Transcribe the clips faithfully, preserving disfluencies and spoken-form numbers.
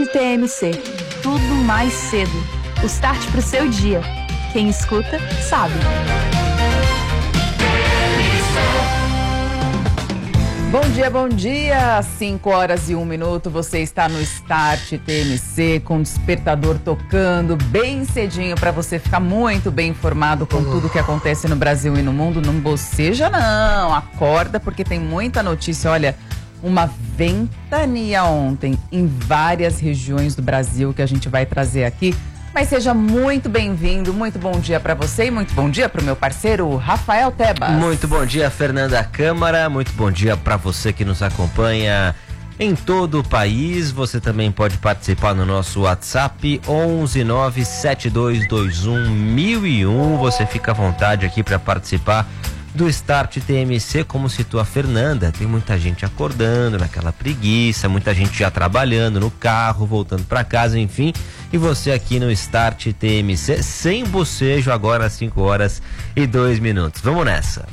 T M C. Tudo mais cedo. O start pro seu dia. Quem escuta, sabe. Bom dia, bom dia! cinco horas e um minuto, você está no Start T M C com o despertador tocando bem cedinho para você ficar muito bem informado com tudo que acontece no Brasil e no mundo. Não boceja não, acorda porque tem muita notícia. Olha, uma ventania ontem em várias regiões do Brasil que a gente vai trazer aqui. Mas seja muito bem-vindo, muito bom dia para você e muito bom dia para o meu parceiro Rafael Tebas. Muito bom dia, Fernanda Câmara, muito bom dia para você que nos acompanha em todo o país. Você também pode participar no nosso WhatsApp onze nove sete dois dois um mil e um. Você fica à vontade aqui para participar do Start T M C, como citou a Fernanda. Tem muita gente acordando naquela preguiça, muita gente já trabalhando no carro, voltando para casa, enfim. E você aqui no Start T M C, sem bocejo, agora às cinco horas e dois minutos. Vamos nessa.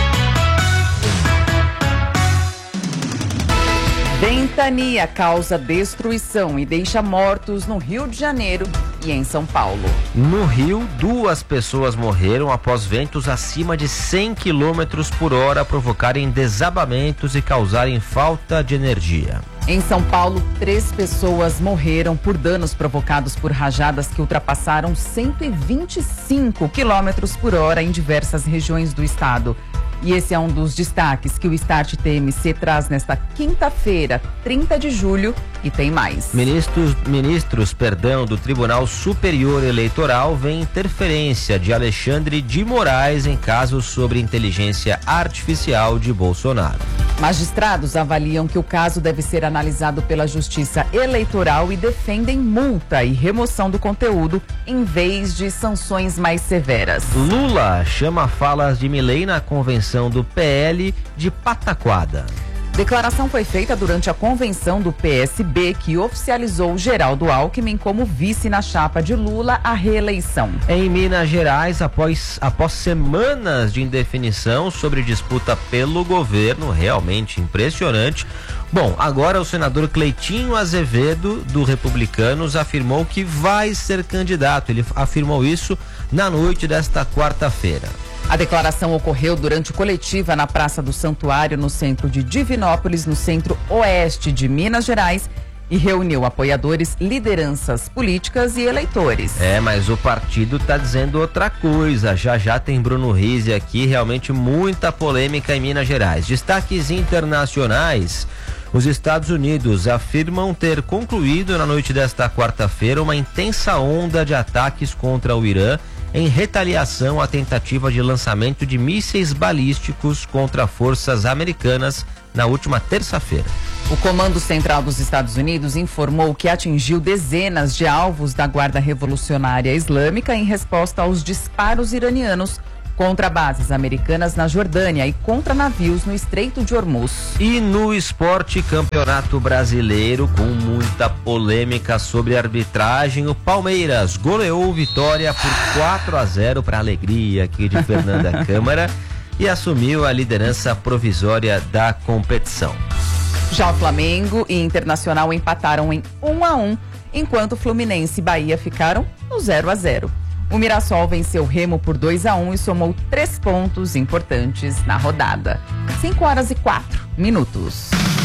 Ventania causa destruição e deixa mortos no Rio de Janeiro e em São Paulo. No Rio, duas pessoas morreram após ventos acima de cem quilômetros por hora provocarem desabamentos e causarem falta de energia. Em São Paulo, três pessoas morreram por danos provocados por rajadas que ultrapassaram cento e vinte e cinco quilômetros por hora em diversas regiões do estado. E esse é um dos destaques que o Start T M C traz nesta quinta-feira, trinta de julho, e tem mais. Ministros, ministros perdão, do Tribunal Superior Eleitoral veem interferência de Alexandre de Moraes em casos sobre inteligência artificial de Bolsonaro. Magistrados avaliam que o caso deve ser analisado pela Justiça Eleitoral e defendem multa e remoção do conteúdo em vez de sanções mais severas. Lula chama falas de Milei na convenção do P L de pataquada. Declaração foi feita durante a convenção do P S B, que oficializou Geraldo Alckmin como vice na chapa de Lula à reeleição. Em Minas Gerais, após, após semanas de indefinição sobre disputa pelo governo, realmente impressionante. Bom, agora o senador Cleitinho Azevedo, do Republicanos, afirmou que vai ser candidato. Ele afirmou isso na noite desta quarta-feira. A declaração ocorreu durante coletiva na Praça do Santuário, no centro de Divinópolis, no centro-oeste de Minas Gerais, e reuniu apoiadores, lideranças políticas e eleitores. É, mas o partido está dizendo outra coisa. Já já tem Bruno Rizzi aqui, realmente muita polêmica em Minas Gerais. Destaques internacionais. Os Estados Unidos afirmam ter concluído na noite desta quarta-feira uma intensa onda de ataques contra o Irã em retaliação à tentativa de lançamento de mísseis balísticos contra forças americanas na última terça-feira. O Comando Central dos Estados Unidos informou que atingiu dezenas de alvos da Guarda Revolucionária Islâmica em resposta aos disparos iranianos contra bases americanas na Jordânia e contra navios no Estreito de Hormuz. E no esporte, Campeonato Brasileiro, com muita polêmica sobre arbitragem, o Palmeiras goleou Vitória por quatro a zero para a alegria aqui de Fernanda Câmara e assumiu a liderança provisória da competição. Já o Flamengo e Internacional empataram em um a um, enquanto Fluminense e Bahia ficaram no zero a zero. O Mirassol venceu o Remo por dois a um e somou três pontos importantes na rodada. cinco horas e quatro minutos.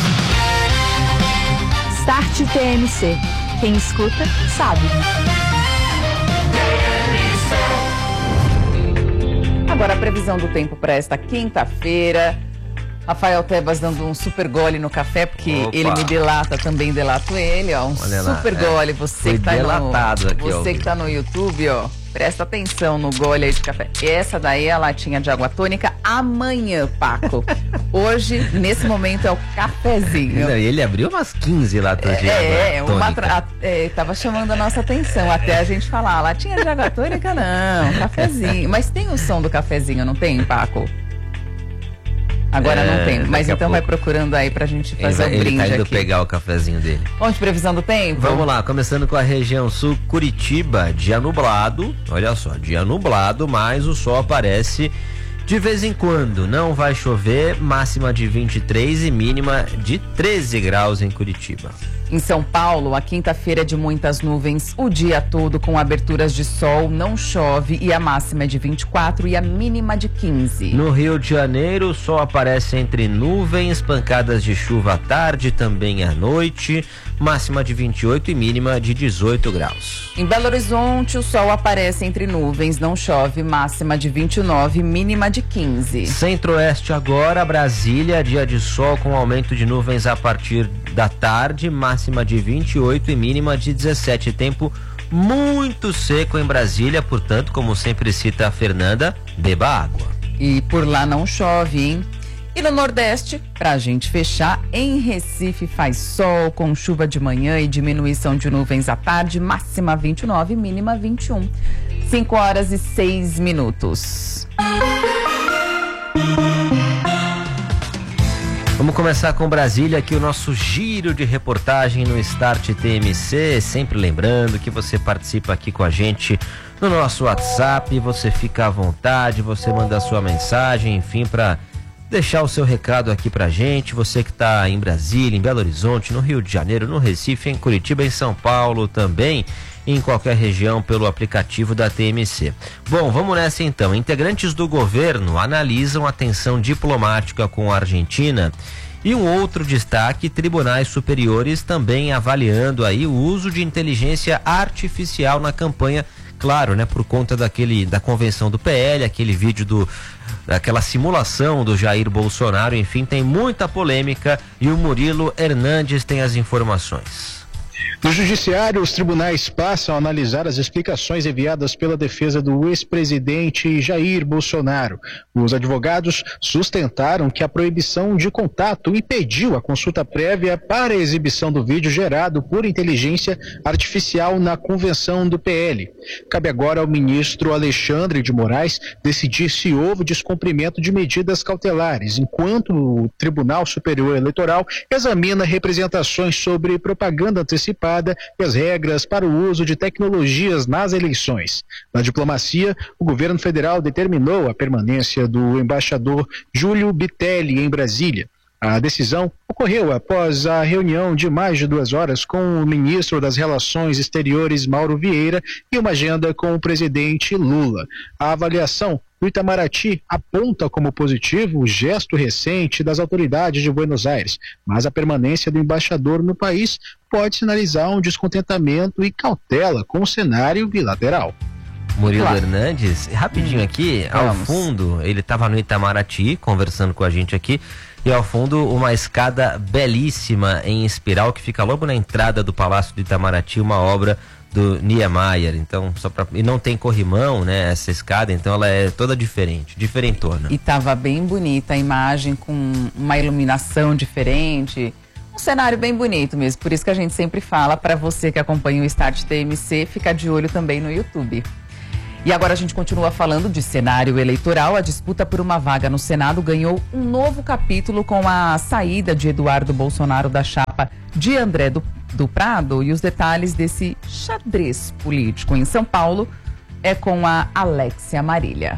Start T M C. Quem escuta, sabe. Agora a previsão do tempo para esta quinta-feira. Rafael Tebas dando um super gole no café, porque Opa. ele me delata, também delato ele, ó. Um Olha lá, super é. gole. Você Fui que tá delatado no, aqui, você ó. que tá no YouTube, ó. Presta atenção no gole aí de café. Essa daí é a latinha de água tônica amanhã, Paco. Hoje, nesse momento, é o cafezinho. Não, ele abriu umas quinze latas de É, água uma tônica. tra... é, tava chamando a nossa atenção até a gente falar, latinha de água tônica não, cafezinho. Mas tem o som do cafezinho, não tem, Paco? Agora É, não tem, mas daqui a então vai pouco. procurando aí pra gente Ele, fazer vai, o ele brinde tá indo aqui. pegar o cafezinho dele. Vamos de previsão do tempo? Vamos lá, começando com a região sul, Curitiba, dia nublado, olha só, dia nublado, mas o sol aparece de vez em quando. Não vai chover, máxima de vinte e três e mínima de treze graus em Curitiba. Em São Paulo, a quinta-feira é de muitas nuvens o dia todo, com aberturas de sol, não chove e a máxima é de vinte e quatro e a mínima de quinze. No Rio de Janeiro, o sol aparece entre nuvens, pancadas de chuva à tarde, também à noite, máxima de vinte e oito e mínima de dezoito graus. Em Belo Horizonte, o sol aparece entre nuvens, não chove, máxima de vinte e nove, mínima de quinze. Centro-Oeste agora, Brasília, dia de sol com aumento de nuvens a partir da tarde, máxima de vinte e oito e mínima de dezessete. Tempo muito seco em Brasília, portanto, como sempre cita a Fernanda, beba água. E por lá não chove, hein? E no Nordeste, pra gente fechar, em Recife faz sol com chuva de manhã e diminuição de nuvens à tarde, máxima vinte e nove, mínima vinte e um. cinco horas e seis minutos. Vamos começar com Brasília, aqui o nosso giro de reportagem no Start T M C, sempre lembrando que você participa aqui com a gente no nosso WhatsApp, você fica à vontade, você manda a sua mensagem, enfim, para deixar o seu recado aqui pra gente, você que está em Brasília, em Belo Horizonte, no Rio de Janeiro, no Recife, em Curitiba, em São Paulo também, em qualquer região pelo aplicativo da T M C. Bom, vamos nessa então. Integrantes do governo analisam a tensão diplomática com a Argentina. E um outro destaque, tribunais superiores também avaliando aí o uso de inteligência artificial na campanha, claro, né, por conta daquele, da convenção do P L, aquele vídeo do, daquela simulação do Jair Bolsonaro, enfim, tem muita polêmica e o Murilo Hernandes tem as informações. No judiciário, os tribunais passam a analisar as explicações enviadas pela defesa do ex-presidente Jair Bolsonaro. Os advogados sustentaram que a proibição de contato impediu a consulta prévia para a exibição do vídeo gerado por inteligência artificial na convenção do P L. Cabe agora ao ministro Alexandre de Moraes decidir se houve descumprimento de medidas cautelares, enquanto o Tribunal Superior Eleitoral examina representações sobre propaganda antecipada e as regras para o uso de tecnologias nas eleições. Na diplomacia, o governo federal determinou a permanência do embaixador Júlio Bitelli em Brasília. A decisão ocorreu após a reunião de mais de duas horas com o ministro das Relações Exteriores, Mauro Vieira, e uma agenda com o presidente Lula. A avaliação do Itamaraty aponta como positivo o gesto recente das autoridades de Buenos Aires, mas a permanência do embaixador no país pode sinalizar um descontentamento e cautela com o cenário bilateral. Murilo Claro. Hernandes, rapidinho aqui, ao Vamos. fundo, ele estava no Itamaraty conversando com a gente aqui, e ao fundo uma escada belíssima em espiral que fica logo na entrada do Palácio do Itamaraty, uma obra do Niemeyer. Então, só pra, e não tem corrimão, né, essa escada, então ela é toda diferente, diferentona. E tava bem bonita a imagem, com uma iluminação diferente, um cenário bem bonito mesmo. Por isso que a gente sempre fala para você que acompanha o Start T M C, ficar de olho também no YouTube. E agora a gente continua falando de cenário eleitoral. A disputa por uma vaga no Senado ganhou um novo capítulo com a saída de Eduardo Bolsonaro da chapa de André do, do Prado. E os detalhes desse xadrez político em São Paulo é com a Alexia Marília.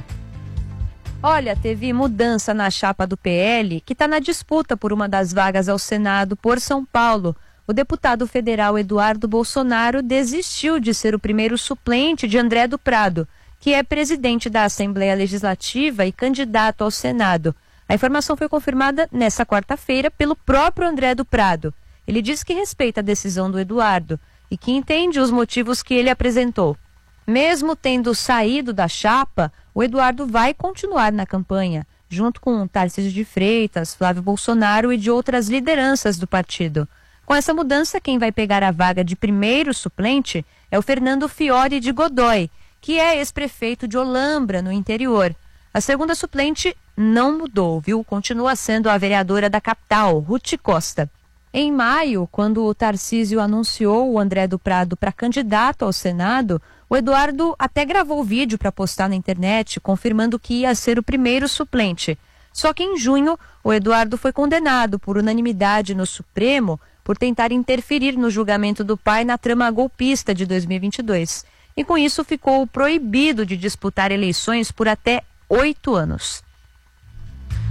Olha, teve mudança na chapa do P L, que está na disputa por uma das vagas ao Senado por São Paulo. O deputado federal Eduardo Bolsonaro desistiu de ser o primeiro suplente de André do Prado, que é presidente da Assembleia Legislativa e candidato ao Senado. A informação foi confirmada nesta quarta-feira pelo próprio André do Prado. Ele disse que respeita a decisão do Eduardo e que entende os motivos que ele apresentou. Mesmo tendo saído da chapa, o Eduardo vai continuar na campanha, junto com Tarcísio de Freitas, Flávio Bolsonaro e de outras lideranças do partido. Com essa mudança, quem vai pegar a vaga de primeiro suplente é o Fernando Fiore de Godoy, que é ex-prefeito de Olambra, no interior. A segunda suplente não mudou, viu? Continua sendo a vereadora da capital, Ruth Costa. Em maio, quando o Tarcísio anunciou o André do Prado para candidato ao Senado, o Eduardo até gravou vídeo para postar na internet, confirmando que ia ser o primeiro suplente. Só que em junho, o Eduardo foi condenado por unanimidade no Supremo por tentar interferir no julgamento do pai na trama golpista de dois mil e vinte e dois. E com isso ficou proibido de disputar eleições por até oito anos.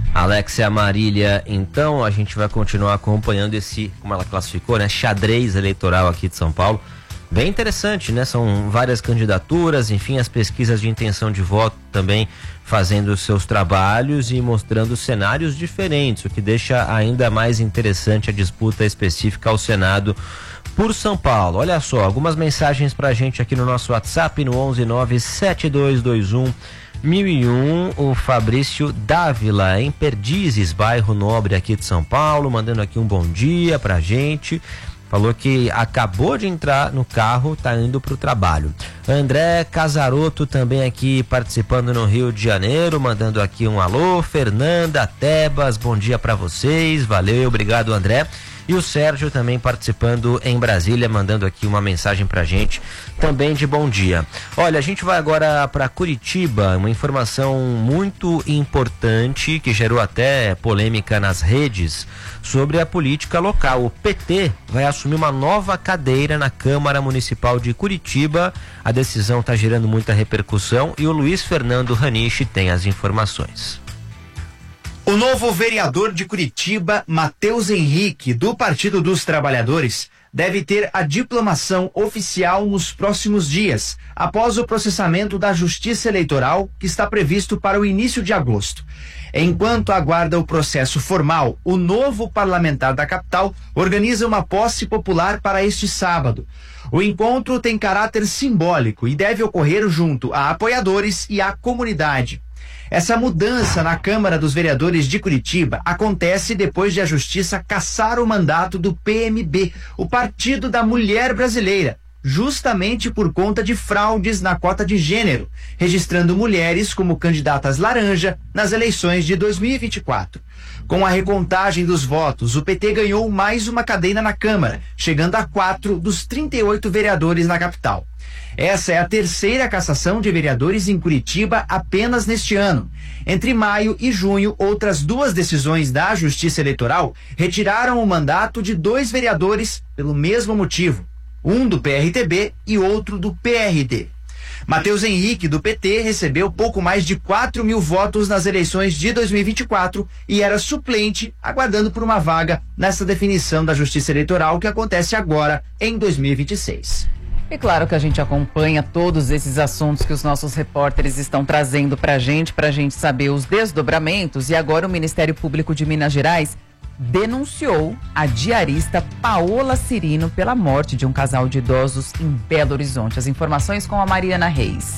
Alexia Marília, então a gente vai continuar acompanhando esse, como ela classificou, né, xadrez eleitoral aqui de São Paulo. Bem interessante, né? São várias candidaturas, enfim, as pesquisas de intenção de voto também fazendo os seus trabalhos e mostrando cenários diferentes, o que deixa ainda mais interessante a disputa específica ao Senado por São Paulo. Olha só, algumas mensagens pra gente aqui no nosso WhatsApp no onze nove sete dois dois um mil e um, o Fabrício Dávila, em Perdizes, bairro Nobre aqui de São Paulo, mandando aqui um bom dia pra gente. Falou que acabou de entrar no carro, tá indo pro trabalho. André Casaroto também aqui participando no Rio de Janeiro, mandando aqui um alô. Fernanda Tebas, bom dia pra vocês, valeu, obrigado André. E o Sérgio também participando em Brasília, mandando aqui uma mensagem pra gente, também de bom dia. Olha, a gente vai agora para Curitiba, uma informação muito importante que gerou até polêmica nas redes sobre a política local. O P T vai assumir uma nova cadeira na Câmara Municipal de Curitiba. A decisão está gerando muita repercussão e o Luiz Fernando Raniche tem as informações. O novo vereador de Curitiba, Matheus Henrique, do Partido dos Trabalhadores, deve ter a diplomação oficial nos próximos dias, após o processamento da Justiça Eleitoral, que está previsto para o início de agosto. Enquanto aguarda o processo formal, o novo parlamentar da capital organiza uma posse popular para este sábado. O encontro tem caráter simbólico e deve ocorrer junto a apoiadores e à comunidade. Essa mudança na Câmara dos Vereadores de Curitiba acontece depois de a Justiça cassar o mandato do P M B, o Partido da Mulher Brasileira, justamente por conta de fraudes na cota de gênero, registrando mulheres como candidatas laranja nas eleições de dois mil e vinte e quatro. Com a recontagem dos votos, o P T ganhou mais uma cadeira na Câmara, chegando a quatro dos trinta e oito vereadores na capital. Essa é a terceira cassação de vereadores em Curitiba apenas neste ano. Entre maio e junho, outras duas decisões da Justiça Eleitoral retiraram o mandato de dois vereadores pelo mesmo motivo, um do P R T B e outro do P R D. Matheus Henrique, do P T, recebeu pouco mais de quatro mil votos nas eleições de dois mil e vinte e quatro e era suplente, aguardando por uma vaga nessa definição da Justiça Eleitoral que acontece agora em dois mil e vinte e seis. E claro que a gente acompanha todos esses assuntos que os nossos repórteres estão trazendo pra gente, pra gente saber os desdobramentos. E agora o Ministério Público de Minas Gerais denunciou a diarista Paola Cirino pela morte de um casal de idosos em Belo Horizonte. As informações com a Mariana Reis.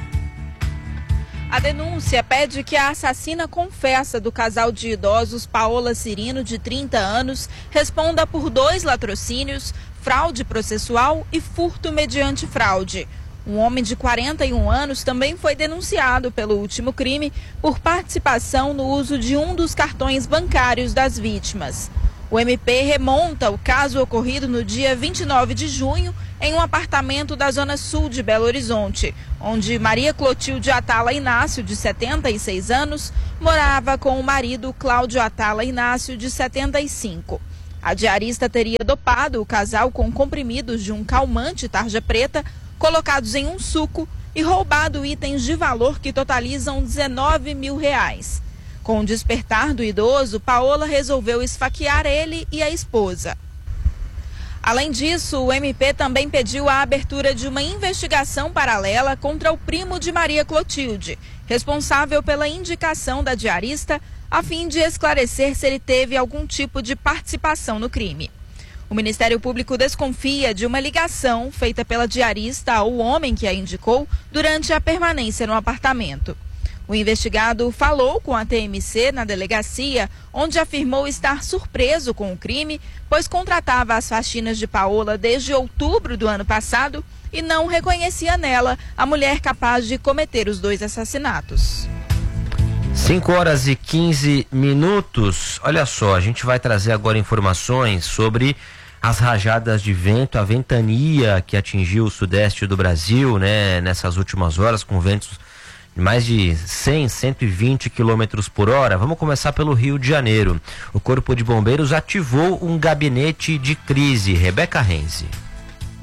A denúncia pede que a assassina confessa do casal de idosos Paola Cirino, de trinta anos, responda por dois latrocínios, fraude processual e furto mediante fraude. Um homem de quarenta e um anos também foi denunciado pelo último crime por participação no uso de um dos cartões bancários das vítimas. O M P remonta o caso ocorrido no dia vinte e nove de junho em um apartamento da zona sul de Belo Horizonte, onde Maria Clotilde Atala Inácio, de setenta e seis anos, morava com o marido Cláudio Atala Inácio, de setenta e cinco. A diarista teria dopado o casal com comprimidos de um calmante tarja preta colocados em um suco e roubado itens de valor que totalizam dezenove mil reais. Com o despertar do idoso, Paola resolveu esfaquear ele e a esposa. Além disso, o M P também pediu a abertura de uma investigação paralela contra o primo de Maria Clotilde, responsável pela indicação da diarista, a fim de esclarecer se ele teve algum tipo de participação no crime. O Ministério Público desconfia de uma ligação feita pela diarista ao homem que a indicou durante a permanência no apartamento. O investigado falou com a T M C na delegacia, onde afirmou estar surpreso com o crime, pois contratava as faxinas de Paola desde outubro do ano passado e não reconhecia nela a mulher capaz de cometer os dois assassinatos. cinco horas e quinze minutos. Olha só, a gente vai trazer agora informações sobre as rajadas de vento, a ventania que atingiu o sudeste do Brasil, né, nessas últimas horas, com ventos de mais de cem, cento e vinte quilômetros por hora. Vamos começar pelo Rio de Janeiro. O Corpo de Bombeiros ativou um gabinete de crise. Rebeca Renzi.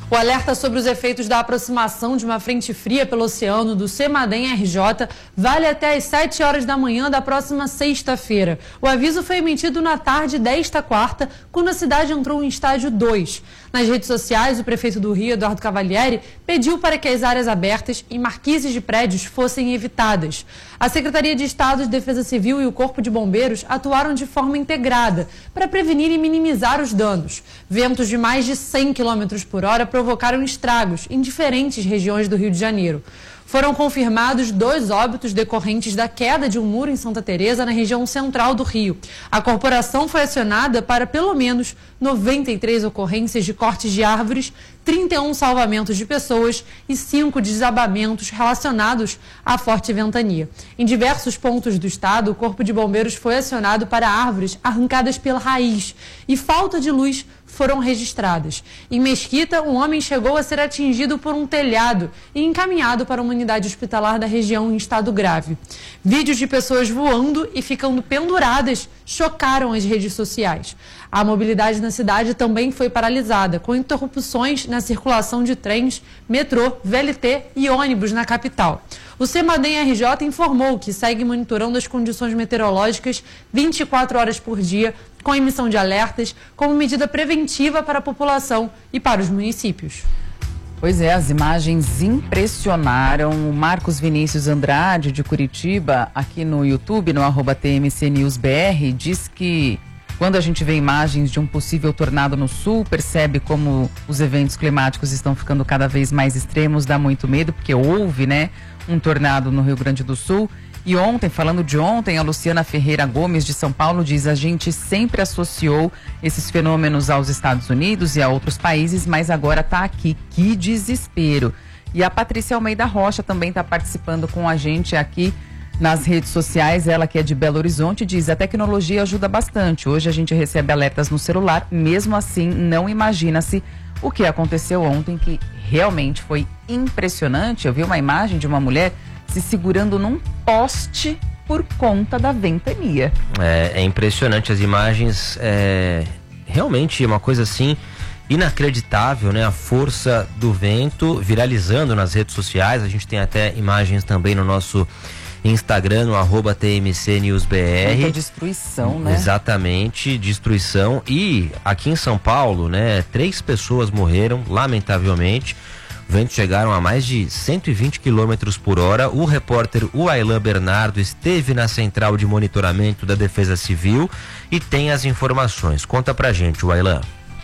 O alerta sobre os efeitos da aproximação de uma frente fria pelo oceano do CEMADEM R J vale até às sete horas da manhã da próxima sexta-feira. O aviso foi emitido na tarde desta quarta, quando a cidade entrou em estágio dois. Nas redes sociais, o prefeito do Rio, Eduardo Cavalieri, pediu para que as áreas abertas e marquises de prédios fossem evitadas. A Secretaria de Estado de Defesa Civil e o Corpo de Bombeiros atuaram de forma integrada para prevenir e minimizar os danos. Ventos de mais de cem quilômetros por hora provocaram estragos em diferentes regiões do Rio de Janeiro. Foram confirmados dois óbitos decorrentes da queda de um muro em Santa Teresa, na região central do Rio. A corporação foi acionada para pelo menos noventa e três ocorrências de cortes de árvores, trinta e um salvamentos de pessoas e cinco desabamentos relacionados à forte ventania. Em diversos pontos do estado, o Corpo de Bombeiros foi acionado para árvores arrancadas pela raiz e falta de luz foram registradas. Em Mesquita, um homem chegou a ser atingido por um telhado e encaminhado para uma unidade hospitalar da região em estado grave. Vídeos de pessoas voando e ficando penduradas chocaram as redes sociais. A mobilidade na cidade também foi paralisada, com interrupções na circulação de trens, metrô, V L T e ônibus na capital. O CEMADEM R J informou que segue monitorando as condições meteorológicas vinte e quatro horas por dia, com emissão de alertas, como medida preventiva para a população e para os municípios. Pois é, as imagens impressionaram. O Marcos Vinícius Andrade, de Curitiba, aqui no YouTube, no arroba T M C News B R, diz que quando a gente vê imagens de um possível tornado no sul, percebe como os eventos climáticos estão ficando cada vez mais extremos, dá muito medo, porque houve, né, um tornado no Rio Grande do Sul. E ontem, falando de ontem, a Luciana Ferreira Gomes, de São Paulo, diz: a gente sempre associou esses fenômenos aos Estados Unidos e a outros países, mas agora está aqui. Que desespero. E a Patrícia Almeida Rocha também está participando com a gente aqui nas redes sociais. Ela, que é de Belo Horizonte, diz: a tecnologia ajuda bastante. Hoje a gente recebe alertas no celular, mesmo assim não imagina-se o que aconteceu ontem, que realmente foi impressionante. Eu vi uma imagem de uma mulher se segurando num poste por conta da ventania. É, é impressionante as imagens, é realmente uma coisa assim inacreditável, né? A força do vento viralizando nas redes sociais. A gente tem até imagens também no nosso Instagram, no arroba T M C News B R. Muita destruição, né? Exatamente, destruição. E aqui em São Paulo, né, três pessoas morreram, lamentavelmente. Ventos chegaram a mais de cento e vinte quilômetros por hora. O repórter Wailan Bernardo esteve na central de monitoramento da Defesa Civil e tem as informações. Conta pra gente, Wailan.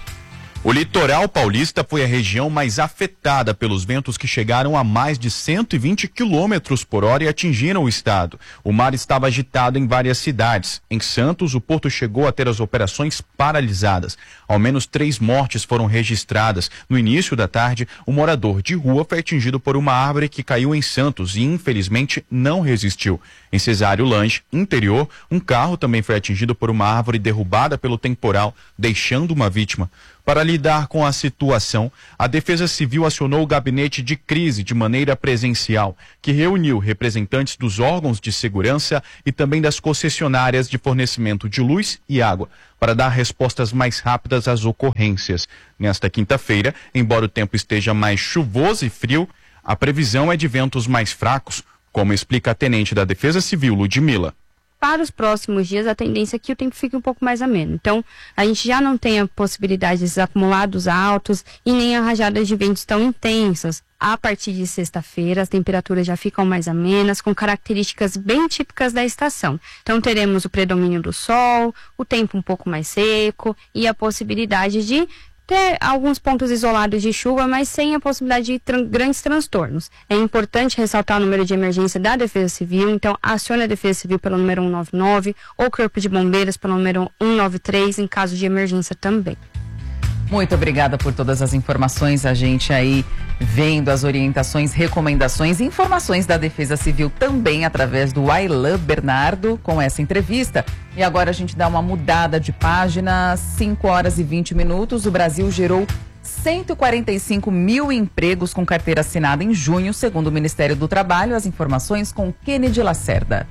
O litoral paulista foi a região mais afetada pelos ventos que chegaram a mais de cento e vinte quilômetros por hora e atingiram o estado. O mar estava agitado em várias cidades. Em Santos, o porto chegou a ter as operações paralisadas. Ao menos três mortes foram registradas. No início da tarde, um morador de rua foi atingido por uma árvore que caiu em Santos e, infelizmente, não resistiu. Em Cesário Lange, interior, um carro também foi atingido por uma árvore derrubada pelo temporal, deixando uma vítima. Para lidar com a situação, a Defesa Civil acionou o gabinete de crise de maneira presencial, que reuniu representantes dos órgãos de segurança e também das concessionárias de fornecimento de luz e água, para dar respostas mais rápidas às ocorrências. Nesta quinta-feira, embora o tempo esteja mais chuvoso e frio, a previsão é de ventos mais fracos, como explica a tenente da Defesa Civil, Ludmila. Para os próximos dias, a tendência é que o tempo fique um pouco mais ameno. Então, a gente já não tem a possibilidade desses acumulados altos e nem a rajadas de ventos tão intensas. A partir de sexta-feira, as temperaturas já ficam mais amenas, com características bem típicas da estação. Então, teremos o predomínio do sol, o tempo um pouco mais seco e a possibilidade de ter alguns pontos isolados de chuva, mas sem a possibilidade de tran- grandes transtornos. É importante ressaltar o número de emergência da Defesa Civil, então acione a Defesa Civil pelo número um nove nove ou Corpo de Bombeiros pelo número um nove três em caso de emergência também. Muito obrigada por todas as informações, a gente aí vendo as orientações, recomendações e informações da Defesa Civil também através do Wailan Bernardo com essa entrevista. E agora a gente dá uma mudada de página, cinco horas e vinte minutos. O Brasil gerou cento e quarenta e cinco mil empregos com carteira assinada em junho, segundo o Ministério do Trabalho. As informações com Kennedy Lacerda.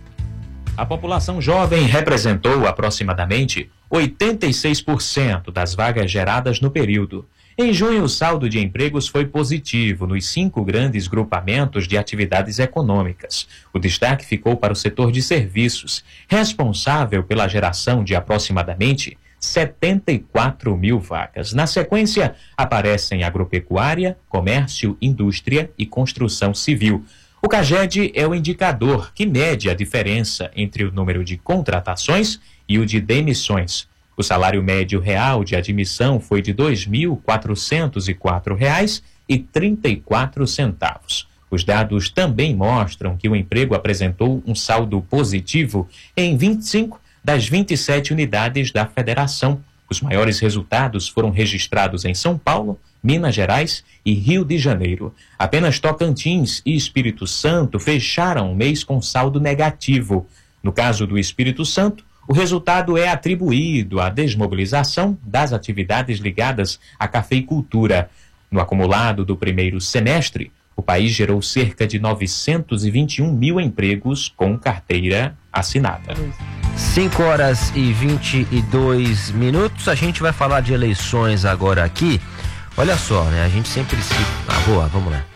A população jovem representou aproximadamente oitenta e seis por cento das vagas geradas no período. Em junho, o saldo de empregos foi positivo nos cinco grandes grupamentos de atividades econômicas. O destaque ficou para o setor de serviços, responsável pela geração de aproximadamente setenta e quatro mil vagas. Na sequência, aparecem agropecuária, comércio, indústria e construção civil. O CAGED é o indicador que mede a diferença entre o número de contratações e o de demissões. O salário médio real de admissão foi de dois mil quatrocentos e quatro reais e trinta e quatro centavos. Os dados também mostram que o emprego apresentou um saldo positivo em vinte e cinco das vinte e sete unidades da federação. Os maiores resultados foram registrados em São Paulo, Minas Gerais e Rio de Janeiro. Apenas Tocantins e Espírito Santo fecharam o mês com saldo negativo. No caso do Espírito Santo, o resultado é atribuído à desmobilização das atividades ligadas à cafeicultura. No acumulado do primeiro semestre, o país gerou cerca de novecentos e vinte e um mil empregos com carteira assinada. cinco horas e vinte e dois minutos. A gente vai falar de eleições agora aqui. Olha só, né? A gente sempre se... Ah, boa, vamos lá.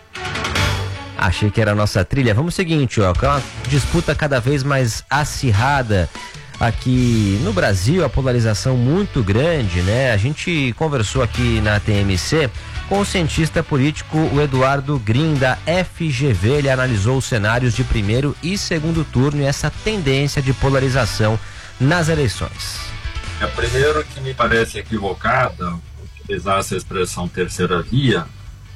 Achei que era a nossa trilha. Vamos seguinte, ó. É uma disputa cada vez mais acirrada aqui no Brasil, a polarização muito grande, né? A gente conversou aqui na T M C com o cientista político o Eduardo Green, da F G V. Ele analisou os cenários de primeiro e segundo turno e essa tendência de polarização nas eleições. É, primeiro que me parece equivocada utilizar essa expressão terceira via,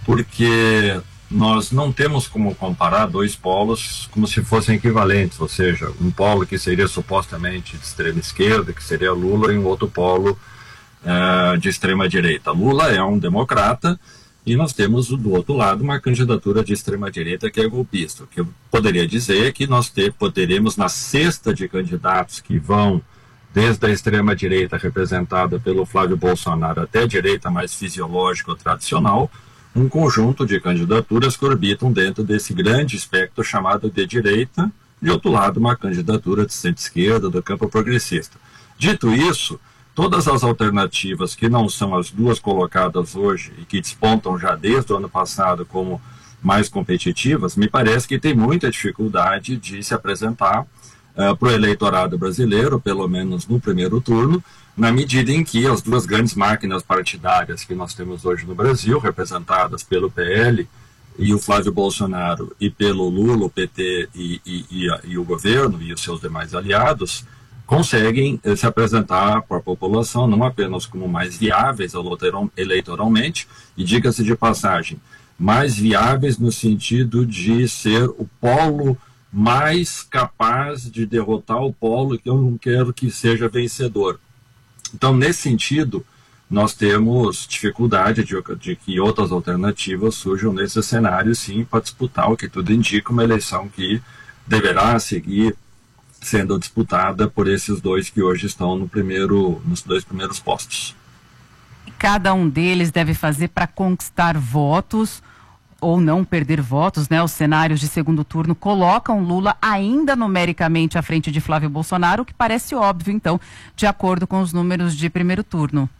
porque nós não temos como comparar dois polos como se fossem equivalentes, ou seja, um polo que seria supostamente de extrema esquerda, que seria Lula, e um outro polo uh, de extrema direita. Lula é um democrata e nós temos do outro lado uma candidatura de extrema direita que é golpista. O que eu poderia dizer é que nós ter, poderemos na cesta de candidatos que vão desde a extrema direita representada pelo Flávio Bolsonaro até a direita mais fisiológica ou tradicional, um conjunto de candidaturas que orbitam dentro desse grande espectro chamado de direita, e de outro lado uma candidatura de centro-esquerda, do campo progressista. Dito isso, todas as alternativas que não são as duas colocadas hoje e que despontam já desde o ano passado como mais competitivas, me parece que tem muita dificuldade de se apresentar uh, para o eleitorado brasileiro, pelo menos no primeiro turno, na medida em que as duas grandes máquinas partidárias que nós temos hoje no Brasil, representadas pelo P L e o Flávio Bolsonaro, e pelo Lula, o P T e, e, e, a, e o governo e os seus demais aliados, conseguem eh, se apresentar para a população não apenas como mais viáveis eleitoralmente, e diga-se de passagem, mais viáveis no sentido de ser o polo mais capaz de derrotar o polo que eu não quero que seja vencedor. Então, nesse sentido, nós temos dificuldade de, de que outras alternativas surjam nesse cenário, sim, para disputar o que tudo indica, uma eleição que deverá seguir sendo disputada por esses dois que hoje estão no primeiro, nos dois primeiros postos. Cada um deles deve fazer para conquistar votos ou não perder votos, né? Os cenários de segundo turno colocam Lula ainda numericamente à frente de Flávio Bolsonaro, o que parece óbvio, então, de acordo com os números de primeiro turno.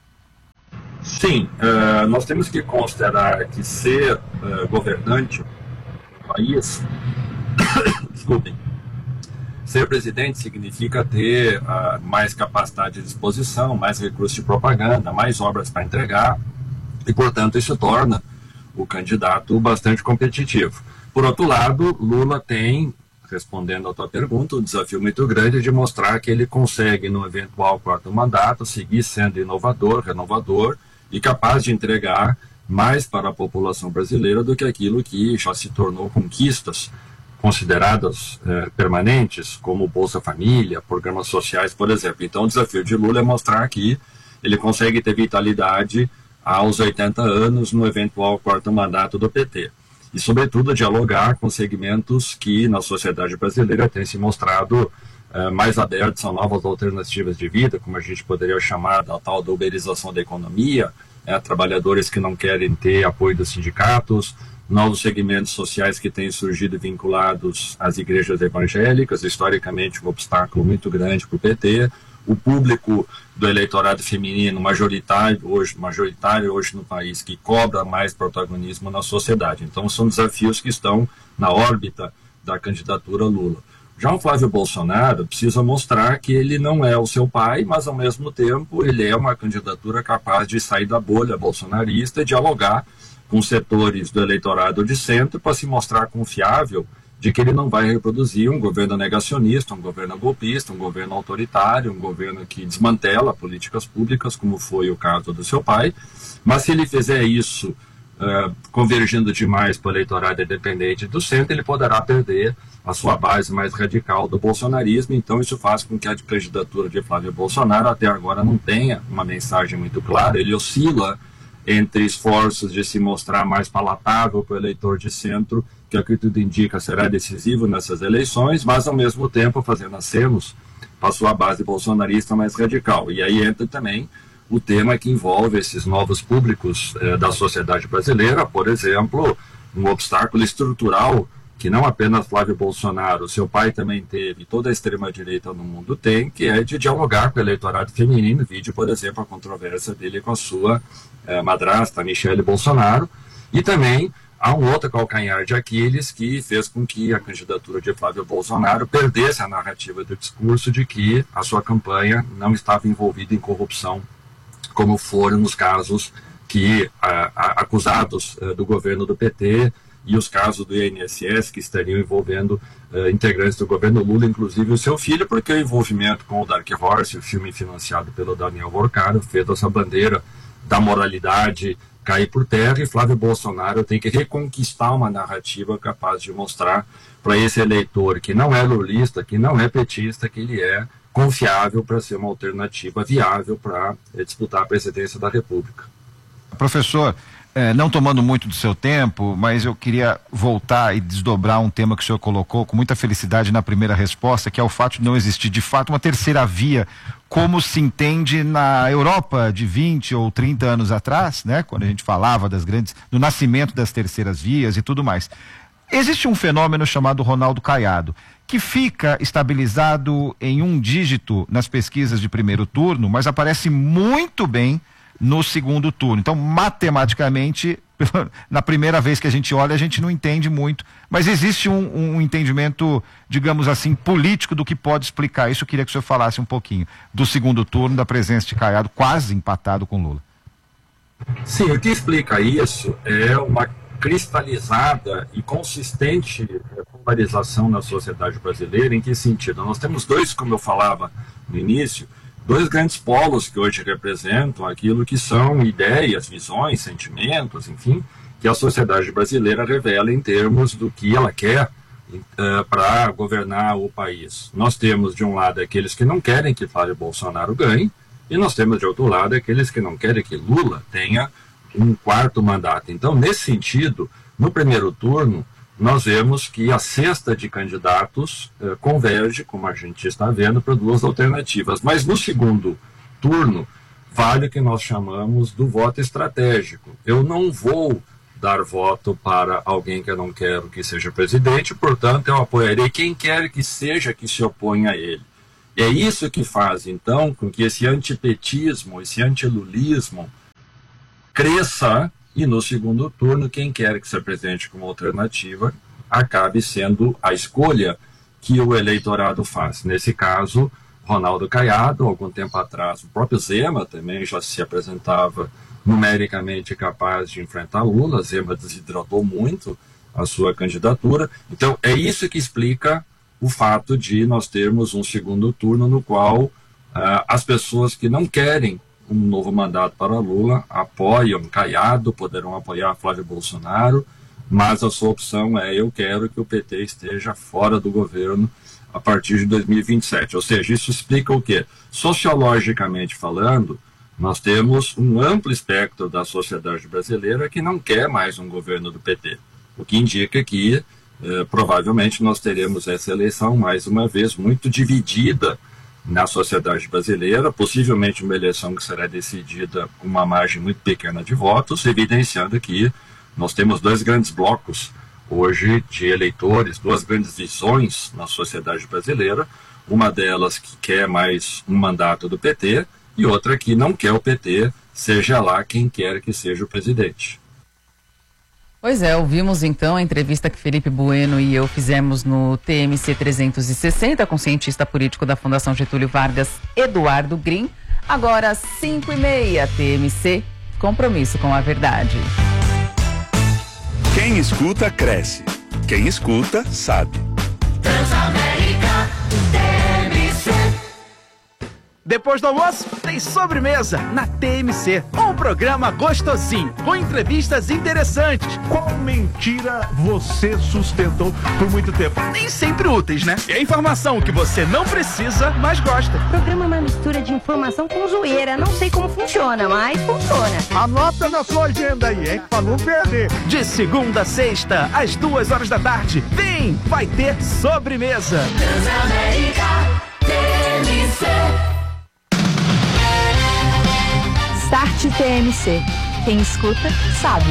Sim, uh, nós temos que considerar que ser uh, governante do país, desculpem, ser presidente significa ter uh, mais capacidade de disposição, mais recursos de propaganda, mais obras para entregar, e, portanto, isso torna o candidato bastante competitivo. Por outro lado, Lula tem, respondendo à tua pergunta, um desafio muito grande de mostrar que ele consegue, no eventual quarto mandato, seguir sendo inovador, renovador e capaz de entregar mais para a população brasileira do que aquilo que já se tornou conquistas consideradas eh, permanentes, como Bolsa Família, programas sociais, por exemplo. Então, o desafio de Lula é mostrar que ele consegue ter vitalidade aos oitenta anos no eventual quarto mandato do P T. E, sobretudo, dialogar com segmentos que na sociedade brasileira têm se mostrado eh, mais abertos a novas alternativas de vida, como a gente poderia chamar da tal da uberização da economia, eh, trabalhadores que não querem ter apoio dos sindicatos, novos segmentos sociais que têm surgido vinculados às igrejas evangélicas, historicamente um obstáculo muito grande para o P T, o público do eleitorado feminino majoritário hoje, majoritário hoje no país, que cobra mais protagonismo na sociedade. Então são desafios que estão na órbita da candidatura Lula. Já o Flávio Bolsonaro precisa mostrar que ele não é o seu pai, mas ao mesmo tempo ele é uma candidatura capaz de sair da bolha bolsonarista e dialogar com setores do eleitorado de centro para se mostrar confiável de que ele não vai reproduzir um governo negacionista, um governo golpista, um governo autoritário, um governo que desmantela políticas públicas, como foi o caso do seu pai. Mas se ele fizer isso uh, convergindo demais para o eleitorado independente do centro, ele poderá perder a sua base mais radical do bolsonarismo. Então isso faz com que a candidatura de Flávio Bolsonaro até agora não tenha uma mensagem muito clara. Ele oscila entre esforços de se mostrar mais palatável para o eleitor de centro, que o que tudo indica será decisivo nessas eleições, mas ao mesmo tempo fazendo acenos para a sua base bolsonarista mais radical. E aí entra também o tema que envolve esses novos públicos eh, da sociedade brasileira, por exemplo, um obstáculo estrutural que não apenas Flávio Bolsonaro, seu pai também teve, toda a extrema-direita no mundo tem, que é de dialogar com o eleitorado feminino, vide, por exemplo, a controvérsia dele com a sua eh, madrasta, Michele Bolsonaro, e também há um outro calcanhar de Aquiles que fez com que a candidatura de Flávio Bolsonaro perdesse a narrativa do discurso de que a sua campanha não estava envolvida em corrupção, como foram nos casos que a, a, acusados uh, do governo do P T e os casos do I N S S que estariam envolvendo uh, integrantes do governo Lula, inclusive o seu filho, porque o envolvimento com o Dark Horse, o filme financiado pelo Daniel Vorcaro, fez essa bandeira da moralidade cair por terra, e Flávio Bolsonaro tem que reconquistar uma narrativa capaz de mostrar para esse eleitor que não é lulista, que não é petista, que ele é confiável para ser uma alternativa viável para eh, disputar a presidência da República. Professor, eh, não tomando muito do seu tempo, mas eu queria voltar e desdobrar um tema que o senhor colocou com muita felicidade na primeira resposta, que é o fato de não existir de fato uma terceira via, como se entende na Europa de vinte ou trinta anos atrás, né, quando a gente falava das grandes, do nascimento das terceiras vias e tudo mais. Existe um fenômeno chamado Ronaldo Caiado, que fica estabilizado em um dígito nas pesquisas de primeiro turno, mas aparece muito bem no segundo turno. Então, matematicamente, na primeira vez que a gente olha, a gente não entende muito, mas existe um, um entendimento, digamos assim, político do que pode explicar isso. Eu queria que o senhor falasse um pouquinho do segundo turno, da presença de Caiado, quase empatado com Lula. Sim, o que explica isso é uma cristalizada e consistente polarização na sociedade brasileira. Em que sentido? Nós temos dois, como eu falava no início, dois grandes polos que hoje representam aquilo que são ideias, visões, sentimentos, enfim, que a sociedade brasileira revela em termos do que ela quer uh, para governar o país. Nós temos, de um lado, aqueles que não querem que Flávio Bolsonaro ganhe, e nós temos, de outro lado, aqueles que não querem que Lula tenha um quarto mandato. Então, nesse sentido, no primeiro turno, nós vemos que a cesta de candidatos eh, converge, como a gente está vendo, para duas alternativas. Mas no segundo turno, vale o que nós chamamos do voto estratégico. Eu não vou dar voto para alguém que eu não quero que seja presidente, portanto, eu apoiarei quem quer que seja que se oponha a ele. E é isso que faz, então, com que esse antipetismo, esse antilulismo cresça, e no segundo turno, quem quer que se apresente como alternativa acabe sendo a escolha que o eleitorado faz. Nesse caso, Ronaldo Caiado, algum tempo atrás, o próprio Zema também já se apresentava numericamente capaz de enfrentar Lula. Zema desidratou muito a sua candidatura. Então, é isso que explica o fato de nós termos um segundo turno no qual uh, as pessoas que não querem um novo mandato para Lula apoiam Caiado, poderão apoiar Flávio Bolsonaro, mas a sua opção é: eu quero que o P T esteja fora do governo a partir de dois mil e vinte e sete. Ou seja, isso explica o quê? Sociologicamente falando, nós temos um amplo espectro da sociedade brasileira que não quer mais um governo do P T, o que indica que eh, provavelmente nós teremos essa eleição mais uma vez muito dividida na sociedade brasileira, possivelmente uma eleição que será decidida com uma margem muito pequena de votos, evidenciando que nós temos dois grandes blocos hoje de eleitores, duas grandes visões na sociedade brasileira, Uma delas que quer mais um mandato do P T e outra que não quer o P T, seja lá quem quer que seja o presidente. Pois é, ouvimos então a entrevista que Felipe Bueno e eu fizemos no T M C trezentos e sessenta com o cientista político da Fundação Getúlio Vargas, Eduardo Green. Agora, cinco e meia, T M C, compromisso com a verdade. Quem escuta, cresce. Quem escuta, sabe. Transamérica T M C. Depois do almoço, tem sobremesa na T M C. Um programa gostosinho, com entrevistas interessantes. Qual mentira você sustentou por muito tempo? Nem sempre úteis, né? E a informação que você não precisa, mas gosta. O programa é uma mistura de informação com zoeira. Não sei como funciona, mas funciona. Anota na sua agenda aí, hein? Pra não perder. De segunda a sexta, às duas horas da tarde. Vem, vai ter sobremesa. Transamérica T M C. Start T M C. Quem escuta, sabe.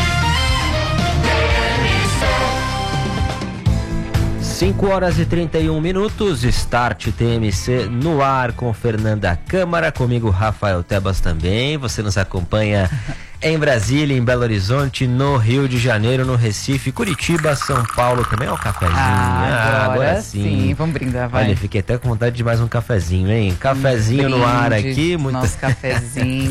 cinco horas e trinta e um minutos, Start T M C no ar com Fernanda Câmara, comigo Rafael Tebas também. Você nos acompanha em Brasília, em Belo Horizonte, no Rio de Janeiro, no Recife, Curitiba, São Paulo também. Ó, o cafezinho. Ah, agora, ah, agora sim. sim. Vamos brindar, vai. Olha, fiquei até com vontade de mais um cafezinho, hein? Cafezinho um no ar aqui. Muito... Nosso cafezinho.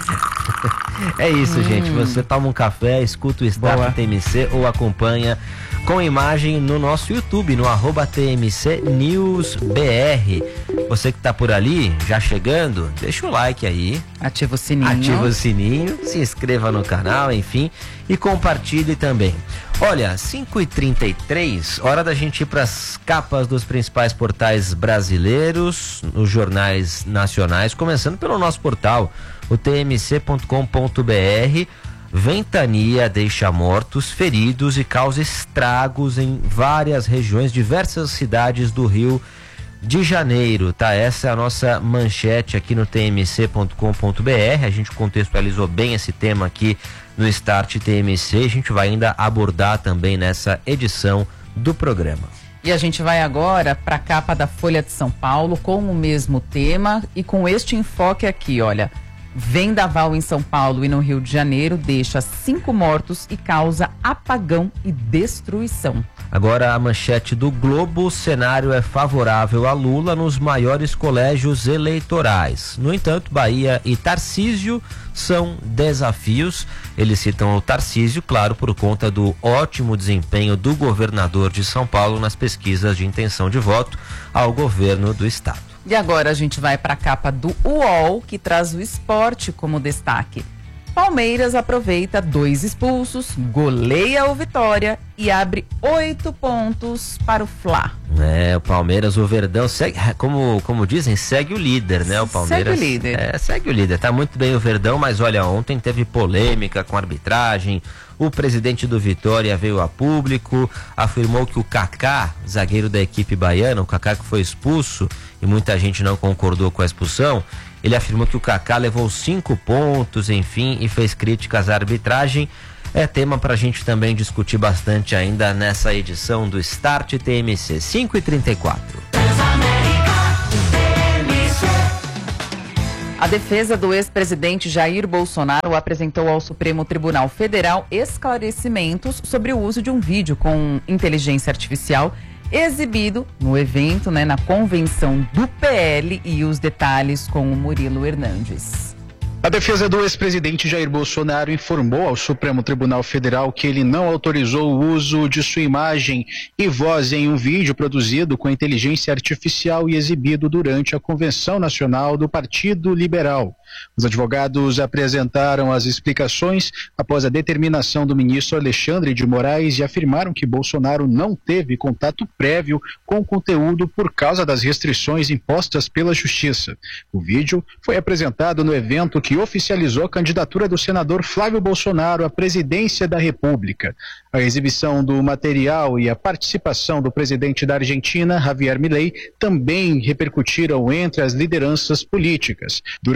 É isso, hum. gente. Você toma um café, escuta o Start T M C ou acompanha com imagem no nosso YouTube, no arroba T M C News B R. Você que tá por ali, já chegando, deixa o like aí. Ativa o sininho. Ativa o sininho, se inscreva no canal, enfim, e compartilhe também. Olha, cinco e trinta e três, hora da gente ir para as capas dos principais portais brasileiros, nos jornais nacionais, começando pelo nosso portal, o T M C ponto com ponto B R. Ventania deixa mortos, feridos e causa estragos em várias regiões, diversas cidades do Rio de Janeiro, tá? Essa é a nossa manchete aqui no T M C ponto com ponto B R. A gente contextualizou bem esse tema aqui no Start T M C. A gente vai ainda abordar também nessa edição do programa. E a gente vai agora para a capa da Folha de São Paulo com o mesmo tema e com este enfoque aqui, olha. Vendaval em São Paulo e no Rio de Janeiro deixa cinco mortos e causa apagão e destruição. Agora a manchete do Globo, o cenário é favorável a Lula nos maiores colégios eleitorais. No entanto, Bahia e Tarcísio são desafios. Eles citam o Tarcísio, claro, por conta do ótimo desempenho do governador de São Paulo nas pesquisas de intenção de voto ao governo do estado. E agora a gente vai para a capa do U O L, que traz o esporte como destaque. Palmeiras aproveita dois expulsos, goleia o Vitória e abre oito pontos para o Fla. É, o Palmeiras, o Verdão, segue, como, como dizem, segue o líder, né? O Palmeiras segue o líder. É, segue o líder. Tá muito bem o Verdão, mas olha, ontem teve polêmica com a arbitragem. O presidente do Vitória veio a público, afirmou que o Kaká, zagueiro da equipe baiana, o Kaká que foi expulso e muita gente não concordou com a expulsão, ele afirmou que o Kaká levou cinco pontos, enfim, e fez críticas à arbitragem. É tema pra gente também discutir bastante ainda nessa edição do Start T M C. cinco e trinta e quatro. A defesa do ex-presidente Jair Bolsonaro apresentou ao Supremo Tribunal Federal esclarecimentos sobre o uso de um vídeo com inteligência artificial exibido no evento, né, na convenção do P L, e os detalhes com o Murilo Hernandes. A defesa do ex-presidente Jair Bolsonaro informou ao Supremo Tribunal Federal que ele não autorizou o uso de sua imagem e voz em um vídeo produzido com inteligência artificial e exibido durante a Convenção Nacional do Partido Liberal. Os advogados apresentaram as explicações após a determinação do ministro Alexandre de Moraes e afirmaram que Bolsonaro não teve contato prévio com o conteúdo por causa das restrições impostas pela Justiça. O vídeo foi apresentado no evento que oficializou a candidatura do senador Flávio Bolsonaro à presidência da República. A exibição do material e a participação do presidente da Argentina, Javier Milei, também repercutiram entre as lideranças políticas. Durante o evento,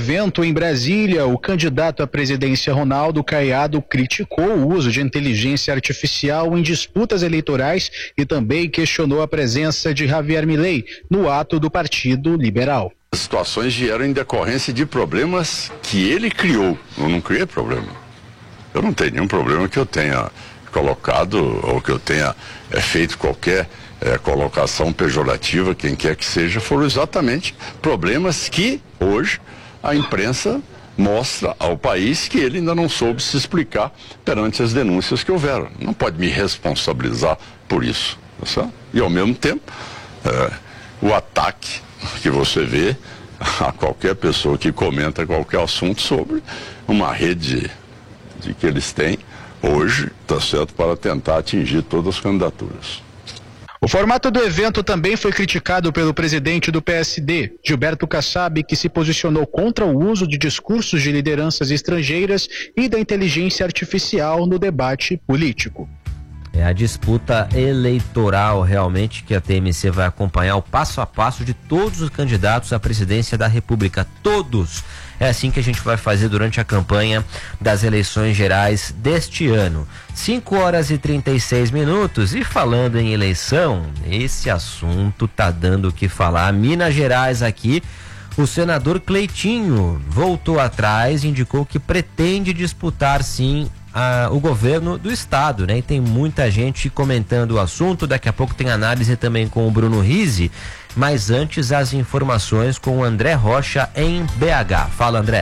evento em Brasília, o candidato à presidência Ronaldo Caiado criticou o uso de inteligência artificial em disputas eleitorais e também questionou a presença de Javier Milei no ato do Partido Liberal. As situações vieram em decorrência de problemas que ele criou. Eu não criei problema. Eu não tenho nenhum problema que eu tenha colocado ou que eu tenha é, feito qualquer É, colocação pejorativa, quem quer que seja, foram exatamente problemas que hoje a imprensa mostra ao país que ele ainda não soube se explicar perante as denúncias que houveram. Não pode me responsabilizar por isso. Tá certo? E ao mesmo tempo, é, o ataque que você vê a qualquer pessoa que comenta qualquer assunto sobre uma rede de que eles têm hoje, tá certo, para tentar atingir todas as candidaturas. O formato do evento também foi criticado pelo presidente do P S D, Gilberto Kassab, que se posicionou contra o uso de discursos de lideranças estrangeiras e da inteligência artificial no debate político. É a disputa eleitoral realmente que a T M C vai acompanhar o passo a passo de todos os candidatos à presidência da República, todos. É assim que a gente vai fazer durante a campanha das eleições gerais deste ano. cinco horas e trinta e seis minutos. E falando em eleição, esse assunto tá dando o que falar. Minas Gerais aqui, o senador Cleitinho voltou atrás e indicou que pretende disputar sim a, o governo do estado, né? E tem muita gente comentando o assunto. Daqui a pouco tem análise também com o Bruno Rizzi. Mas antes, as informações com o André Rocha em B H. Fala, André.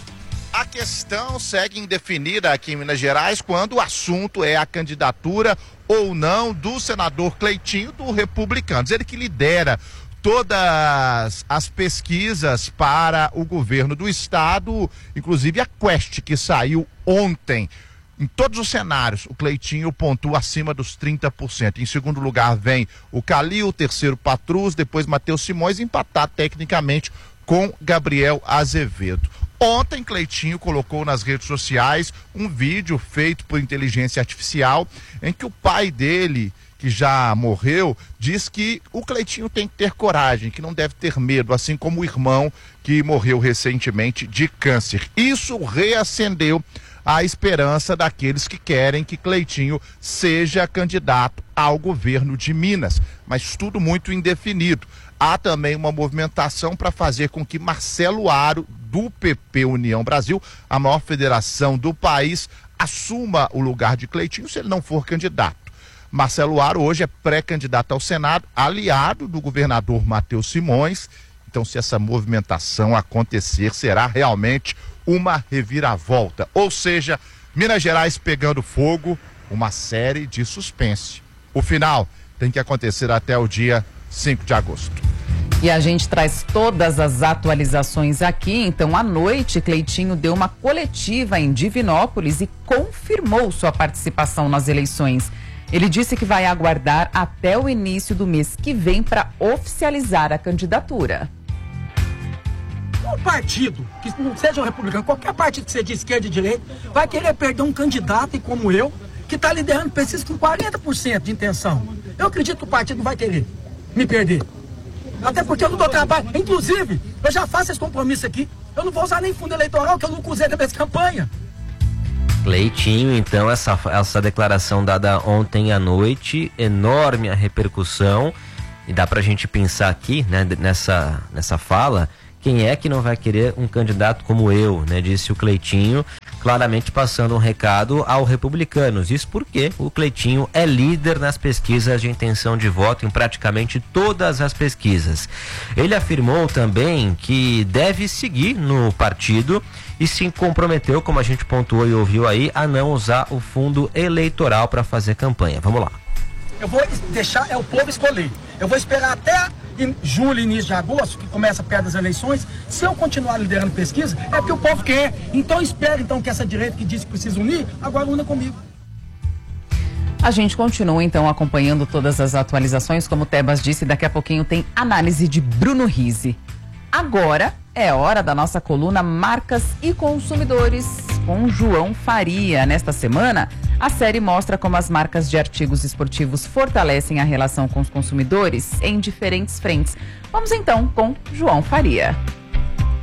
A questão segue indefinida aqui em Minas Gerais quando o assunto é a candidatura ou não do senador Cleitinho do Republicanos. Ele que lidera todas as pesquisas para o governo do estado, inclusive a Quest, que saiu ontem. Em todos os cenários, o Cleitinho pontua acima dos trinta por cento. Em segundo lugar vem o Calil, terceiro Patrus, depois Matheus Simões, empatado tecnicamente com Gabriel Azevedo. Ontem, Cleitinho colocou nas redes sociais um vídeo feito por inteligência artificial em que o pai dele, que já morreu, diz que o Cleitinho tem que ter coragem, que não deve ter medo, assim como o irmão que morreu recentemente de câncer. Isso reacendeu a esperança daqueles que querem que Cleitinho seja candidato ao governo de Minas, mas tudo muito indefinido. Há também uma movimentação para fazer com que Marcelo Aro, do P P União Brasil, a maior federação do país, assuma o lugar de Cleitinho se ele não for candidato. Marcelo Aro hoje é pré-candidato ao Senado, aliado do governador Matheus Simões. Então, se essa movimentação acontecer, será realmente uma reviravolta. Ou seja, Minas Gerais pegando fogo, uma série de suspense. O final tem que acontecer até o dia cinco de agosto. E a gente traz todas as atualizações aqui. Então, à noite, Cleitinho deu uma coletiva em Divinópolis e confirmou sua participação nas eleições. Ele disse que vai aguardar até o início do mês que vem para oficializar a candidatura. Um partido, que não seja um republicano, qualquer partido que seja de esquerda e direita, vai querer perder um candidato e como eu, que está liderando pesquisa com quarenta por cento de intenção. Eu acredito que o partido não vai querer me perder. Até porque eu não dou trabalho. Inclusive, eu já faço esse compromisso aqui. Eu não vou usar nem fundo eleitoral, que eu nunca usei na minha campanha. Cleitinho, então, essa, essa declaração dada ontem à noite, enorme a repercussão. E dá pra gente pensar aqui, né, nessa, nessa fala, quem é que não vai querer um candidato como eu, né? Disse o Cleitinho, claramente passando um recado aos republicanos. Isso porque o Cleitinho é líder nas pesquisas de intenção de voto em praticamente todas as pesquisas. Ele afirmou também que deve seguir no partido e se comprometeu, como a gente pontuou e ouviu aí, a não usar o fundo eleitoral para fazer campanha. Vamos lá. Eu vou deixar, é o povo escolher. Eu vou esperar até em julho, início de agosto, que começa perto das eleições. Se eu continuar liderando pesquisa, é porque o povo quer. Então espero então que essa direita que disse que precisa unir, agora una comigo. A gente continua então acompanhando todas as atualizações, como o Tebas disse, daqui a pouquinho tem análise de Bruno Rizzi. Agora é hora da nossa coluna Marcas e Consumidores com João Faria. Nesta semana, a série mostra como as marcas de artigos esportivos fortalecem a relação com os consumidores em diferentes frentes. Vamos então com João Faria.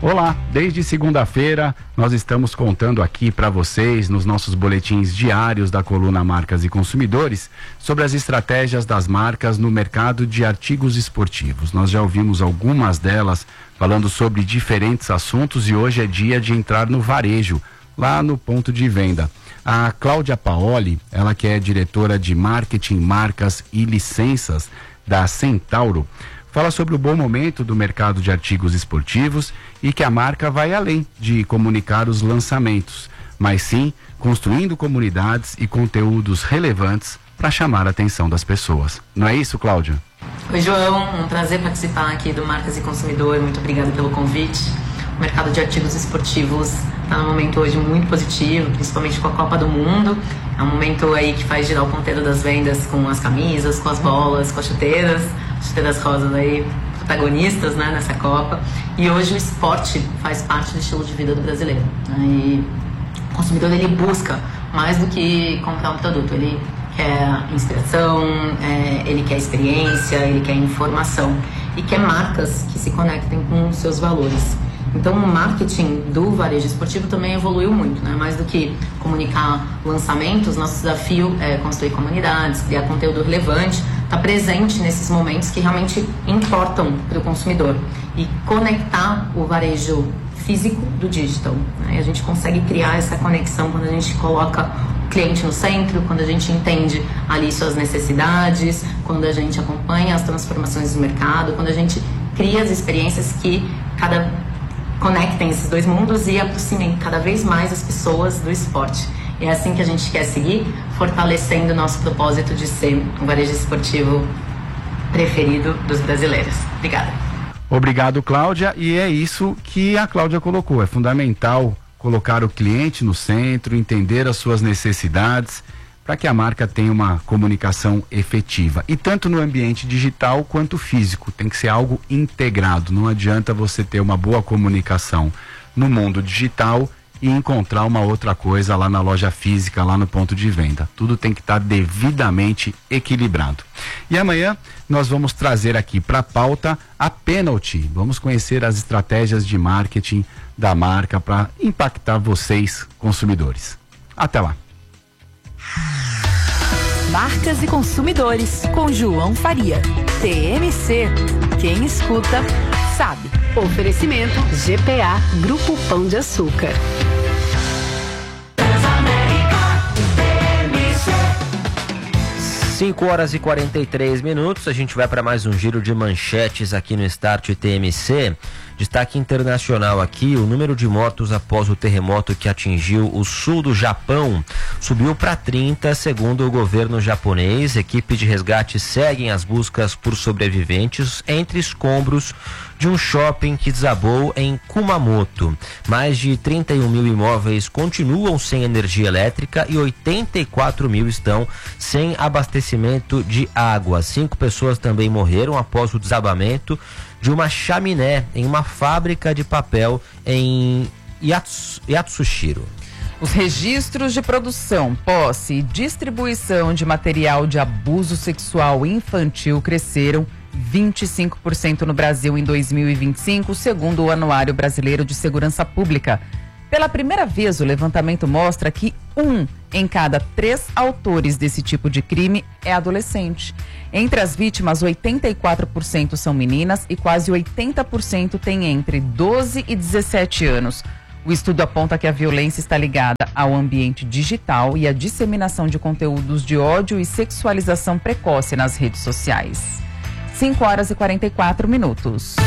Olá, desde segunda-feira nós estamos contando aqui para vocês nos nossos boletins diários da coluna Marcas e Consumidores sobre as estratégias das marcas no mercado de artigos esportivos. Nós já ouvimos algumas delas falando sobre diferentes assuntos e hoje é dia de entrar no varejo, lá no ponto de venda. A Cláudia Paoli, ela que é diretora de marketing, marcas e licenças da Centauro, fala sobre o bom momento do mercado de artigos esportivos e que a marca vai além de comunicar os lançamentos, mas sim construindo comunidades e conteúdos relevantes para chamar a atenção das pessoas. Não é isso, Cláudia? Oi, João. Um prazer participar aqui do Marcas e Consumidor. Muito obrigada pelo convite. O mercado de artigos esportivos está num momento hoje muito positivo, principalmente com a Copa do Mundo. É um momento aí que faz girar o ponteiro das vendas com as camisas, com as bolas, com as chuteiras. Chuteiras rosas aí, protagonistas, né, nessa Copa. E hoje o esporte faz parte do estilo de vida do brasileiro, né? E o consumidor, ele busca mais do que comprar um produto. Ele quer inspiração, é, ele quer experiência, ele quer informação e quer marcas que se conectem com os seus valores. Então o marketing do varejo esportivo também evoluiu muito, né? Mais do que comunicar lançamentos, nosso desafio é construir comunidades, criar conteúdo relevante, estar presente nesses momentos que realmente importam para o consumidor e conectar o varejo físico do digital, né? E a gente consegue criar essa conexão quando a gente coloca o cliente no centro, quando a gente entende ali suas necessidades, quando a gente acompanha as transformações do mercado, quando a gente cria as experiências que cada conectem esses dois mundos e aproximem cada vez mais as pessoas do esporte. E é assim que a gente quer seguir, fortalecendo o nosso propósito de ser o varejo esportivo preferido dos brasileiros. Obrigada. Obrigado, Cláudia. E é isso que a Cláudia colocou. É fundamental colocar o cliente no centro, entender as suas necessidades, para que a marca tenha uma comunicação efetiva. E tanto no ambiente digital quanto físico, tem que ser algo integrado. Não adianta você ter uma boa comunicação no mundo digital e encontrar uma outra coisa lá na loja física, lá no ponto de venda. Tudo tem que estar devidamente equilibrado. E amanhã nós vamos trazer aqui para a pauta a Penalty. Vamos conhecer as estratégias de marketing da marca para impactar vocês, consumidores. Até lá. Marcas e Consumidores, com João Faria. T M C. Quem escuta, sabe. Oferecimento G P A, Grupo Pão de Açúcar. cinco horas e quarenta e três minutos, a gente vai para mais um giro de manchetes aqui no Start T M C. Destaque internacional aqui, o número de mortos após o terremoto que atingiu o sul do Japão subiu para trinta, segundo o governo japonês. Equipe de resgate seguem as buscas por sobreviventes entre escombros de um shopping que desabou em Kumamoto. Mais de trinta e um mil imóveis continuam sem energia elétrica e oitenta e quatro mil estão sem abastecimento de água. Cinco pessoas também morreram após o desabamento de uma chaminé em uma fábrica de papel em Yats, Yatsushiro. Os registros de produção, posse e distribuição de material de abuso sexual infantil cresceram vinte e cinco por cento no Brasil em dois mil e vinte e cinco, segundo o Anuário Brasileiro de Segurança Pública. Pela primeira vez, o levantamento mostra que um em cada três autores desse tipo de crime é adolescente. Entre as vítimas, oitenta e quatro por cento são meninas e quase oitenta por cento têm entre doze e dezessete anos. O estudo aponta que a violência está ligada ao ambiente digital e à disseminação de conteúdos de ódio e sexualização precoce nas redes sociais. cinco horas e quarenta e quatro minutos.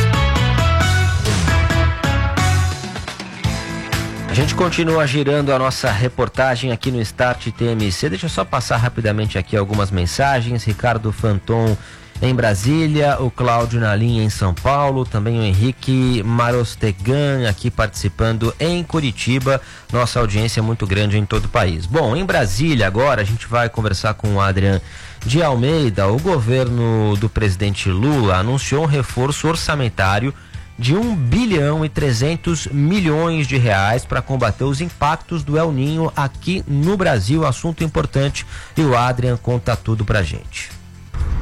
A gente continua girando a nossa reportagem aqui no Start T M C. Deixa eu só passar rapidamente aqui algumas mensagens. Ricardo Fanton em Brasília, o Cláudio na linha em São Paulo, também o Henrique Marostegan aqui participando em Curitiba. Nossa audiência é muito grande em todo o país. Bom, em Brasília agora a gente vai conversar com o Adrian de Almeida. O governo do presidente Lula anunciou um reforço orçamentário de um bilhão e trezentos milhões de reais para combater os impactos do El Ninho aqui no Brasil. Assunto importante e o Adrian conta tudo pra gente.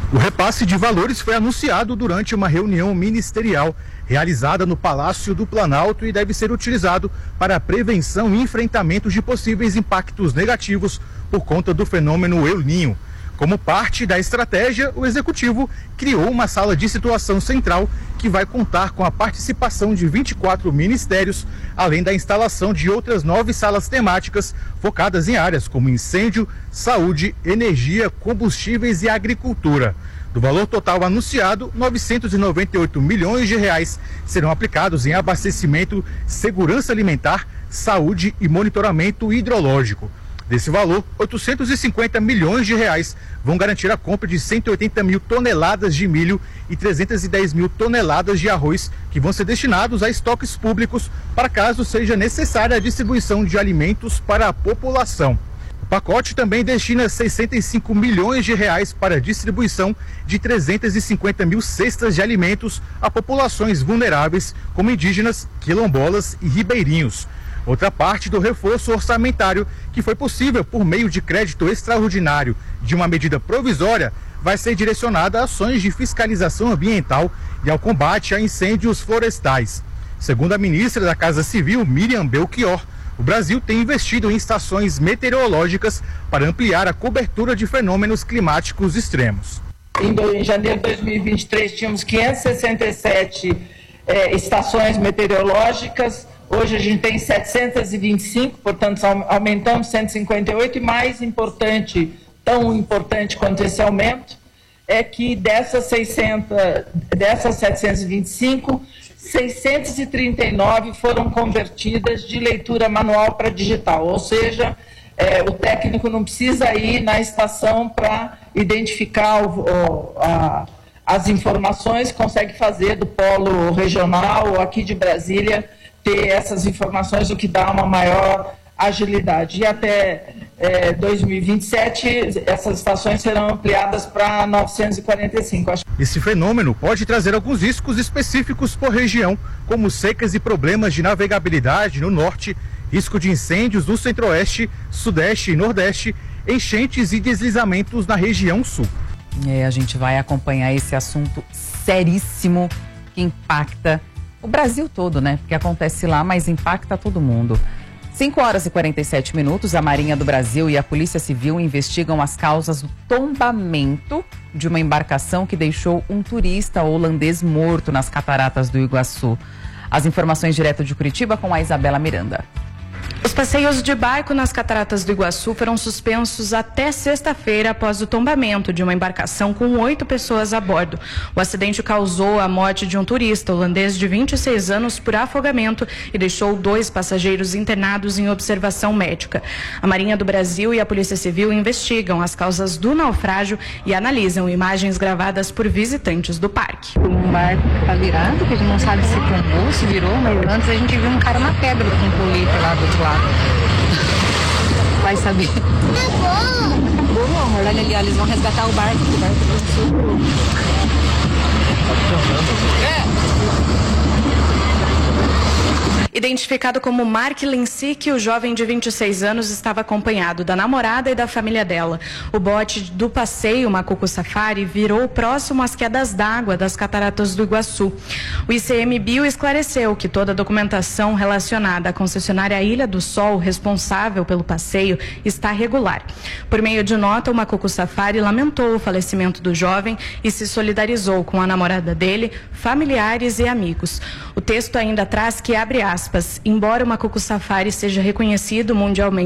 O repasse de valores foi anunciado durante uma reunião ministerial realizada no Palácio do Planalto e deve ser utilizado para a prevenção e enfrentamento de possíveis impactos negativos por conta do fenômeno El Niño. Como parte da estratégia, o Executivo criou uma sala de situação central que vai contar com a participação de vinte e quatro ministérios, além da instalação de outras nove salas temáticas focadas em áreas como incêndio, saúde, energia, combustíveis e agricultura. Do valor total anunciado, novecentos e noventa e oito milhões de reais serão aplicados em abastecimento, segurança alimentar, saúde e monitoramento hidrológico. Desse valor, oitocentos e cinquenta milhões de reais vão garantir a compra de cento e oitenta mil toneladas de milho e trezentas e dez mil toneladas de arroz, que vão ser destinados a estoques públicos para caso seja necessária a distribuição de alimentos para a população. O pacote também destina sessenta e cinco milhões de reais para a distribuição de trezentas e cinquenta mil cestas de alimentos a populações vulneráveis, como indígenas, quilombolas e ribeirinhos. Outra parte do reforço orçamentário, que foi possível por meio de crédito extraordinário de uma medida provisória, vai ser direcionada a ações de fiscalização ambiental e ao combate a incêndios florestais. Segundo a ministra da Casa Civil, Miriam Belchior, o Brasil tem investido em estações meteorológicas para ampliar a cobertura de fenômenos climáticos extremos. Em janeiro de dois mil e vinte e três, tínhamos quinhentas e sessenta e sete eh, estações meteorológicas. Hoje a gente tem setecentas e vinte e cinco, portanto aumentamos cento e cinquenta e oito, e mais importante, tão importante quanto esse aumento, é que dessas, seiscentas, dessas setecentas e vinte e cinco, seiscentas e trinta e nove foram convertidas de leitura manual para digital, ou seja, é, o técnico não precisa ir na estação para identificar o, o, a, as informações, consegue fazer do polo regional ou aqui de Brasília, ter essas informações, o que dá uma maior agilidade. E até é, dois mil e vinte e sete, essas estações serão ampliadas para novecentas e quarenta e cinco. Acho... Esse fenômeno pode trazer alguns riscos específicos por região, como secas e problemas de navegabilidade no norte, risco de incêndios no centro-oeste, sudeste e nordeste, enchentes e deslizamentos na região sul. É, a gente vai acompanhar esse assunto seríssimo que impacta o Brasil todo, né? Porque acontece lá, mas impacta todo mundo. cinco horas e quarenta e sete minutos, a Marinha do Brasil e a Polícia Civil investigam as causas do tombamento de uma embarcação que deixou um turista holandês morto nas cataratas do Iguaçu. As informações direto de Curitiba com a Isabela Miranda. Os passeios de barco nas cataratas do Iguaçu foram suspensos até sexta-feira após o tombamento de uma embarcação com oito pessoas a bordo. O acidente causou a morte de um turista holandês de vinte e seis anos por afogamento e deixou dois passageiros internados em observação médica. A Marinha do Brasil e a Polícia Civil investigam as causas do naufrágio e analisam imagens gravadas por visitantes do parque. Um barco que está virado, que a gente não sabe se tombou, se virou, mas antes a gente viu um cara na pedra com um colete lá do outro lado. Vai saber. Acabou, amor. Olha ali, ó, eles vão resgatar o barco. O barco Identificado como Mark Lensick, o jovem de vinte e seis anos estava acompanhado da namorada e da família dela. O bote do passeio Macuco Safari virou próximo às quedas d'água das cataratas do Iguaçu. O I C M B I O esclareceu que toda a documentação relacionada à concessionária Ilha do Sol, responsável pelo passeio, está regular. Por meio de nota, o Macuco Safari lamentou o falecimento do jovem e se solidarizou com a namorada dele, familiares e amigos. O texto ainda traz que, abre aspas, embora o Macuco Safari seja reconhecido mundialmente